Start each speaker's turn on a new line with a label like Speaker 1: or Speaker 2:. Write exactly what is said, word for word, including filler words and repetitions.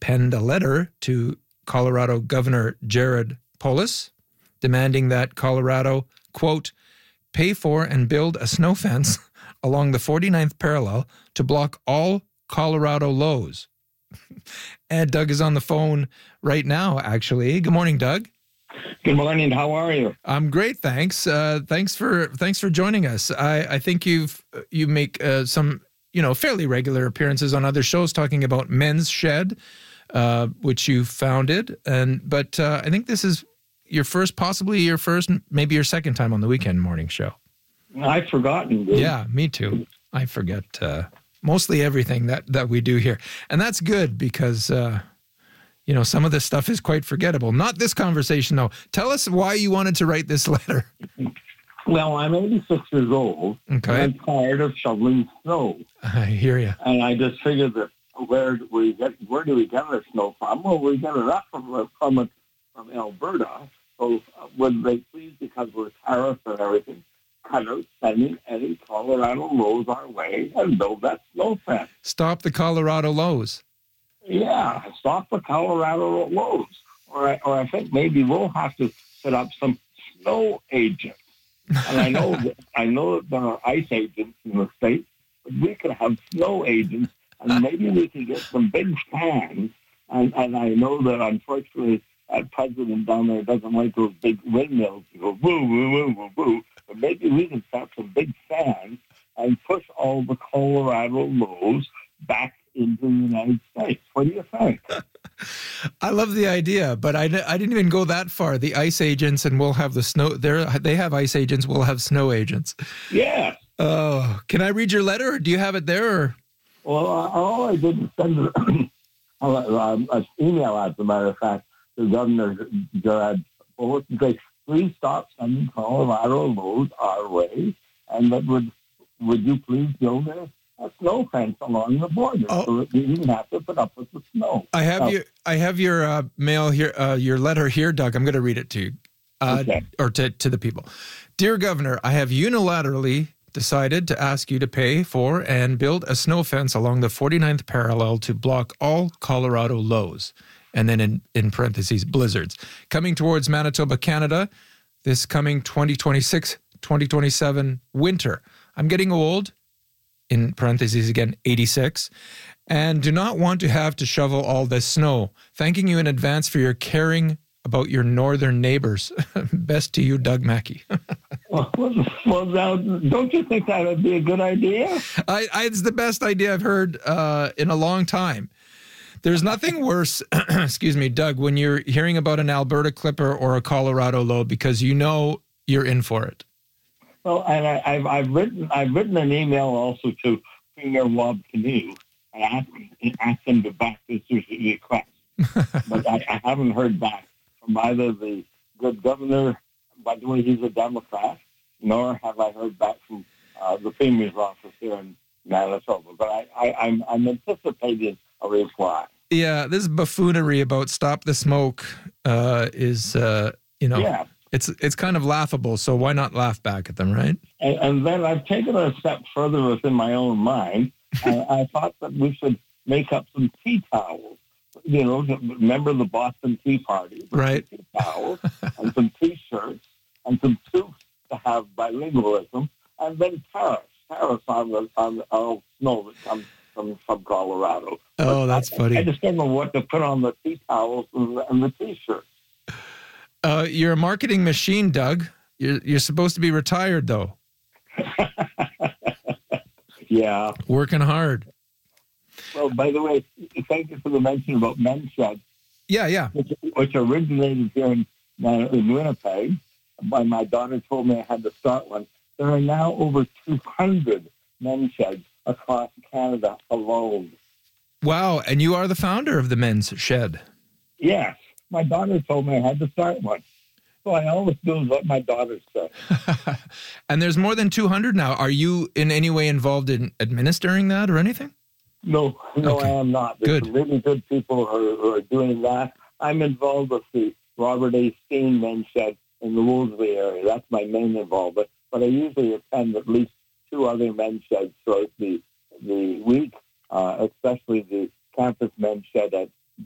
Speaker 1: penned a letter to Colorado Governor Jared Polis demanding that Colorado, quote, pay for and build a snow fence along the forty-ninth parallel to block all Colorado lows. And Doug is on the phone right now, actually. Good morning, Doug.
Speaker 2: Good morning. How are you?
Speaker 1: I'm great, thanks. Uh, thanks for thanks for joining us. I, I think you've you make uh, some you know fairly regular appearances on other shows talking about Men's Shed, uh, which you founded, and but uh, I think this is your first, possibly your first, maybe your second time on the weekend morning show.
Speaker 2: I've forgotten. Dude.
Speaker 1: Yeah, me too. I forget uh, mostly everything that, that we do here. And that's good because, uh, you know, some of this stuff is quite forgettable. Not this conversation, though. Tell us why you wanted to write this letter.
Speaker 2: Well, I'm eighty-six years old.
Speaker 1: Okay.
Speaker 2: And I'm tired of shoveling snow.
Speaker 1: I hear you.
Speaker 2: And I just figured that where do we get where do we get our snow from? Well, we get it up from from, from Alberta. So uh, would they please, because we're tariffs and everything, kind of sending any Colorado lows our way and build that snow fence.
Speaker 1: Stop the Colorado lows.
Speaker 2: Yeah, stop the Colorado lows. Or I, or I think maybe we'll have to set up some snow agents. And I know that, I know that there are ice agents in the state, but we could have snow agents, and maybe we could get some big fans. And, and I know that, unfortunately, that president down there doesn't like those big windmills to go woo, woo, woo, woo, woo. But maybe we can start some big fans and push all the Colorado lows back into the United States. What do you think?
Speaker 1: I love the idea, but I, I didn't even go that far. The ice agents, and we'll have the snow. They have ice agents. We'll have snow agents.
Speaker 2: Yeah.
Speaker 1: Oh, can I read your letter, or do you have it there? Or?
Speaker 2: Well, uh, all I did was send an um, email, as a matter of fact, to Governor Jared Polis and say, please stop sending Colorado loads our way, and that would would you please build a, a snow fence along the border oh. so that we didn't have to put up with the snow.
Speaker 1: I have now, you. I have your uh, mail here, uh, your letter here, Doug. I'm going to read it to you, uh,
Speaker 2: okay.
Speaker 1: or to to the people. Dear Governor, I have unilaterally decided to ask you to pay for and build a snow fence along the forty-ninth parallel to block all Colorado lows. And then in, in parentheses, blizzards. Coming towards Manitoba, Canada, this coming twenty twenty-six twenty twenty-seven winter. I'm getting old, in parentheses again, eighty-six, and do not want to have to shovel all this snow. Thanking you in advance for your caring about your northern neighbors. Best to you, Doug Mackey.
Speaker 2: well, well, now, don't you think that would be a good idea?
Speaker 1: I, I, it's the best idea I've heard uh, in a long time. There's nothing worse, excuse me, Doug, when you're hearing about an Alberta Clipper or a Colorado low, because you know you're in for it.
Speaker 2: Well, and I, I've I've written I've written an email also to Premier Rob Canoe and asked, asked him to back this request, but I, I haven't heard back from either the good governor, by the way, he's a Democrat, nor have I heard back from uh, the Premier's office here in Manitoba. But I, I, I'm I'm anticipating a reply.
Speaker 1: Yeah, this buffoonery about stop the smoke uh, is, uh, you know,
Speaker 2: yeah.
Speaker 1: it's it's kind of laughable. So why not laugh back at them, right?
Speaker 2: And, and then I've taken it a step further within my own mind. And I thought that we should make up some tea towels. You know, remember the Boston Tea Party?
Speaker 1: Right.
Speaker 2: Tea towels and some T-shirts and some suits to have bilingualism, and then tariffs, tariffs on the on the oh, snow that comes From, from Colorado.
Speaker 1: Oh,
Speaker 2: but
Speaker 1: that's
Speaker 2: I,
Speaker 1: funny.
Speaker 2: I just don't know what to put on the tea towels and the, and the T-shirts.
Speaker 1: Uh, you're a marketing machine, Doug. You're, you're supposed to be retired, though.
Speaker 2: Yeah.
Speaker 1: Working hard.
Speaker 2: Well, by the way, thank you for the mention about Men's Shed.
Speaker 1: Yeah, yeah.
Speaker 2: Which, which originated here in, uh, in Winnipeg. My, my daughter told me I had to start one. There are now over two hundred men's sheds across Canada alone.
Speaker 1: Wow, and you are the founder of the Men's Shed.
Speaker 2: Yes. My daughter told me I had to start one. So I always do what my daughter said.
Speaker 1: And there's more than two hundred now. Are you in any way involved in administering that or anything?
Speaker 2: No, no,
Speaker 1: okay.
Speaker 2: I am not. There's
Speaker 1: Good.
Speaker 2: some really good people who are, who are doing that. I'm involved with the Robert A. Steen Men's Shed in the Wolseley area. That's my main involvement. But I usually attend at least two other men's sheds throughout the, the week, uh, especially the campus men's shed at